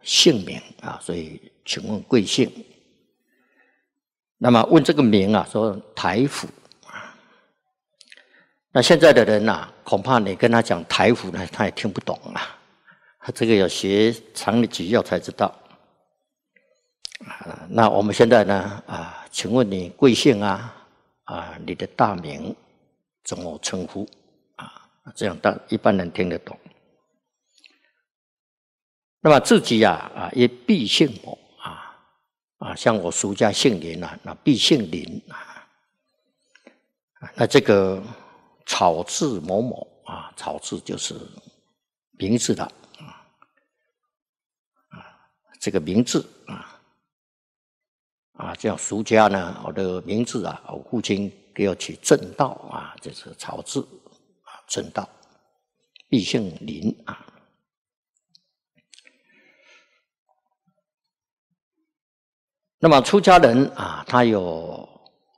姓名啊，所以请问贵姓？那么问这个名啊，说台府啊。那现在的人呐，恐怕你跟他讲台府呢，他也听不懂啊。这个要学常理举要才知道。那我们现在呢请问你贵姓啊？你的大名怎么称呼啊？这样一般人听得懂。那么自己也必姓某像我叔家姓林那必姓林那这个草字某某草字就是名字的这个名字这样俗家呢，我的名字我父亲给我取正道这是草字正道，必姓林那么出家人他有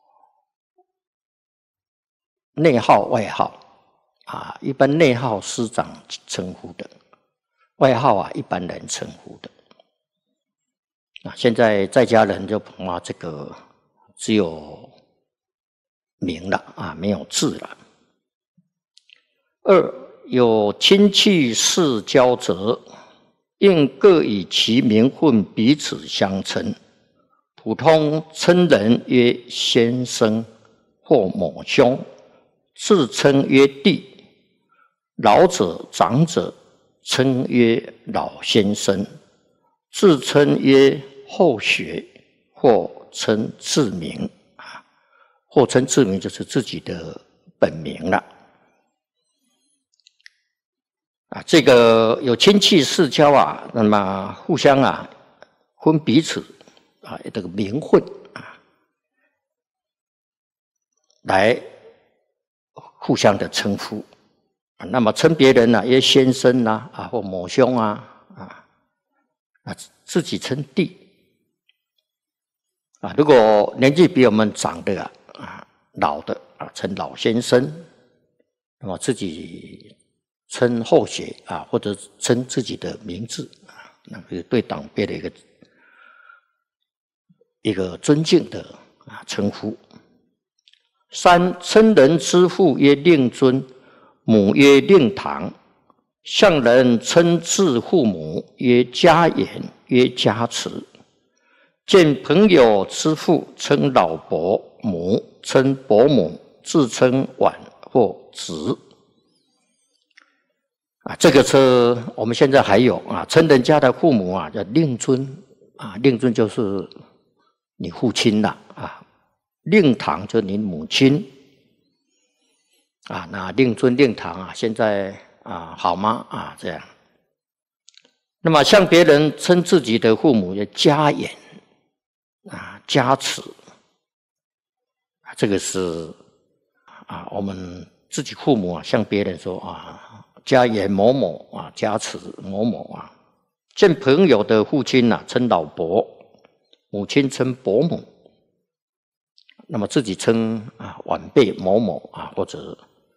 内号外号一般内号师长称呼的，外号一般人称呼的。现在在家人就恐怕这个只有名了没有字了。二有亲戚世交者，应各以其名分彼此相称。普通称人曰先生或某兄，自称曰弟。老者长者称曰老先生，自称曰后学，或称自名或称自名就是自己的本名了这个有亲戚世交那么互相分彼此这个名分来互相的称呼那么称别人曰先生或某兄自己称弟如果年纪比我们长的老的称老先生，那么自己称后学或者称自己的名字那是对长辈的一个尊敬的称呼。三称人之父曰令尊，母曰令堂。向人称自父母曰家言，曰家慈。见朋友之父称老伯母，称伯母，自称晚或侄这个是我们现在还有称人家的父母叫令尊令尊就是你父亲令堂就是你母亲那令尊令堂现在好吗这样。那么向别人称自己的父母叫家言家慈这个是我们自己父母向别人说家言某某家慈某某见朋友的父亲称老伯，母亲称伯母，那么自己称晚辈某某或者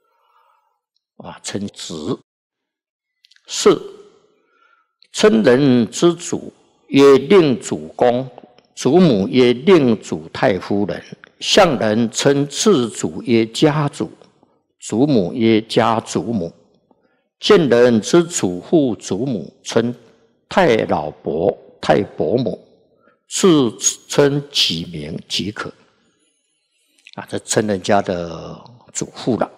称侄。四称人之祖曰令祖公，祖母曰令祖太夫人。向人称次祖曰家祖，祖母曰家祖母。见人之祖父祖母称太老伯、太伯母，自称己名即可这称人家的祖父了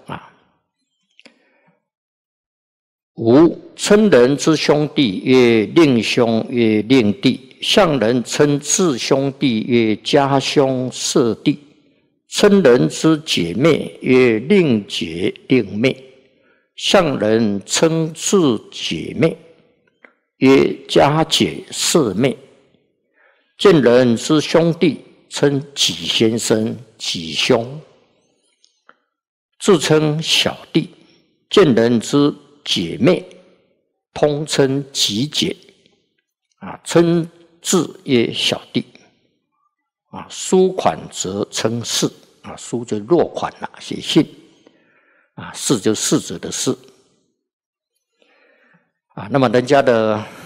五称人之兄弟曰令兄，曰令弟。向人称次兄弟曰家兄、舍弟。称人之姐妹曰令姐、令妹。向人称次姐妹曰家姐、舍妹。见人之兄弟称己先生、己兄，自称小弟。见人之姐妹通称己姐称字曰小弟书款则称士书就落款了，写信士就士子的士那么人家的